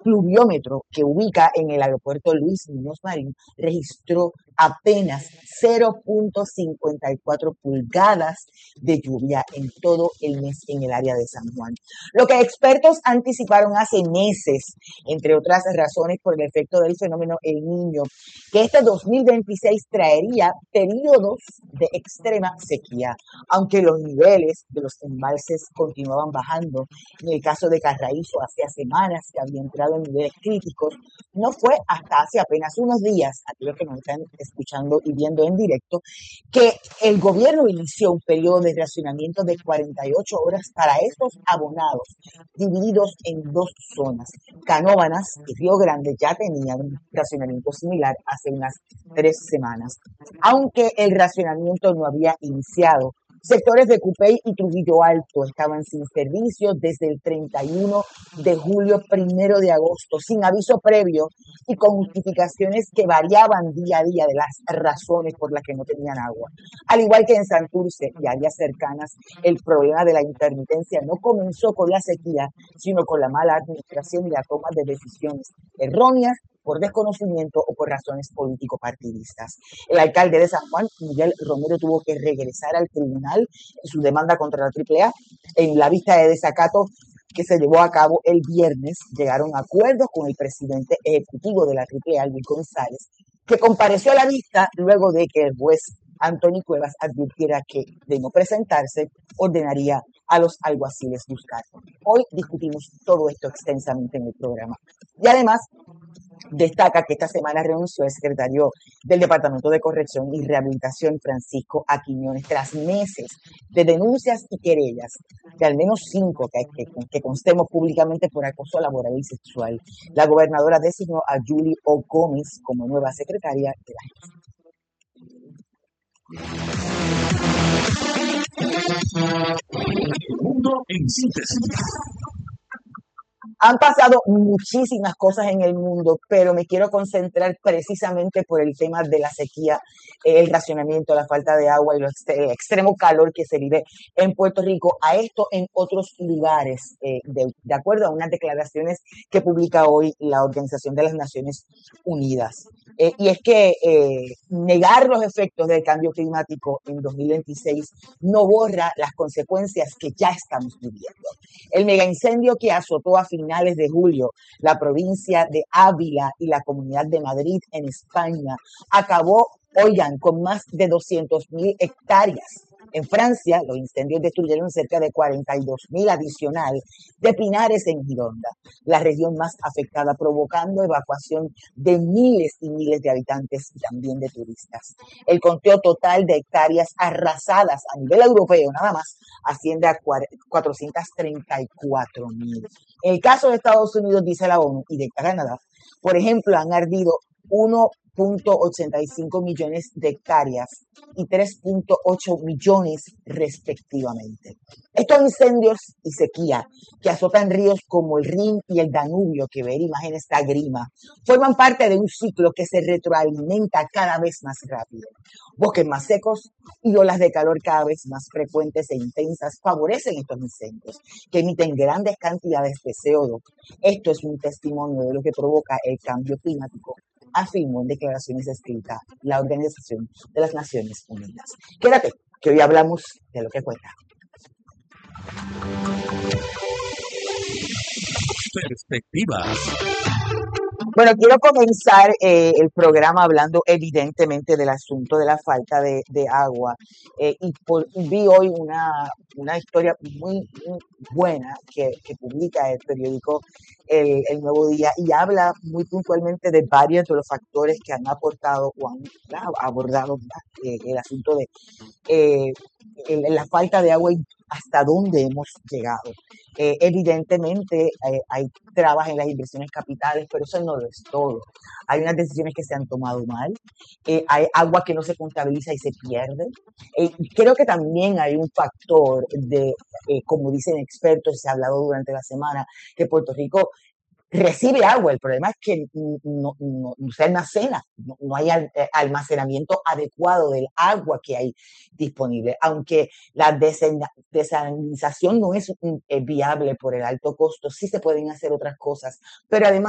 pluviómetro que ubica en el aeropuerto Luis Muñoz Marín registró apenas 0.54 pulgadas de lluvia en todo el mes en el área de San Juan. Lo que expertos anticiparon hace meses, entre otras razones por el efecto del fenómeno El Niño, que este 2026 traería periodos de extrema sequía, aunque los niveles de los embalses continuaban bajando. En el caso de Carraízo, hacía semanas que había entrado en niveles críticos. No fue hasta hace apenas unos días, aquellos que nos están escuchando y viendo en directo, que el gobierno inició un periodo de racionamiento de 48 horas para estos abonados, divididos en dos zonas. Canóvanas y Río Grande ya tenían un racionamiento similar hace unas 3 semanas. Aunque el racionamiento no había iniciado, sectores de Cupey y Trujillo Alto estaban sin servicio desde el 31 de julio, 1 de agosto, sin aviso previo y con justificaciones que variaban día a día de las razones por las que no tenían agua. Al igual que en Santurce y áreas cercanas, el problema de la intermitencia no comenzó con la sequía, sino con la mala administración y la toma de decisiones erróneas por desconocimiento o por razones político-partidistas. El alcalde de San Juan, Miguel Romero, tuvo que regresar al tribunal en su demanda contra la AAA. En la vista de desacato que se llevó a cabo el viernes, llegaron a acuerdos con el presidente ejecutivo de la AAA, Luis González, que compareció a la vista luego de que el juez Anthony Cuevas advirtiera que, de no presentarse, ordenaría a los alguaciles buscarlo. Hoy discutimos todo esto extensamente en el programa. Y además, destaca que esta semana renunció el secretario del Departamento de Corrección y Rehabilitación, Francisco Aquiñones, tras meses de denuncias y querellas, de al menos 5 que constemos públicamente por acoso laboral y sexual. La gobernadora designó a Julie O. Gómez como nueva secretaria de la El mundo en síntesis. Han pasado muchísimas cosas en el mundo, pero me quiero concentrar precisamente por el tema de la sequía, el racionamiento, la falta de agua y el extremo calor que se vive en Puerto Rico. A esto en otros lugares, de acuerdo a unas declaraciones que publica hoy la Organización de las Naciones Unidas. Y es que negar los efectos del cambio climático en 2026 no borra las consecuencias que ya estamos viviendo. El megaincendio que azotó a finales de julio la provincia de Ávila y la Comunidad de Madrid en España acabó, oigan, con más de 200.000 hectáreas. En Francia, los incendios destruyeron cerca de 42.000 adicional de pinares en Gironda, la región más afectada, provocando evacuación de miles y miles de habitantes y también de turistas. El conteo total de hectáreas arrasadas a nivel europeo, nada más, asciende a 434.000. En el caso de Estados Unidos, dice la ONU, y de Canadá, por ejemplo, han ardido 1.85 millones de hectáreas y 3.8 millones respectivamente. Estos incendios y sequía que azotan ríos como el Rin y el Danubio, que ver imágenes da grima, forman parte de un ciclo que se retroalimenta cada vez más rápido. Bosques más secos y olas de calor cada vez más frecuentes e intensas favorecen estos incendios, que emiten grandes cantidades de CO2. Esto es un testimonio de lo que provoca el cambio climático, afirmó en declaraciones escritas la Organización de las Naciones Unidas. Quédate, que hoy hablamos de lo que cuenta. Perspectivas. Bueno, quiero comenzar el programa hablando evidentemente del asunto de la falta de agua. Vi hoy una historia muy buena que publica el periódico el Nuevo Día y habla muy puntualmente de varios de los factores que han aportado o han abordado el asunto de la falta de agua y hasta dónde hemos llegado. Evidentemente hay trabas en las inversiones capitales, pero eso no lo es todo. Hay unas decisiones que se han tomado mal, hay agua que no se contabiliza y se pierde. Creo que también hay un factor de, como dicen expertos, se ha hablado durante la semana, que Puerto Rico recibe agua. El problema es que no se almacena, no hay almacenamiento adecuado del agua que hay disponible. Aunque la desalinización no es viable por el alto costo, sí se pueden hacer otras cosas, pero además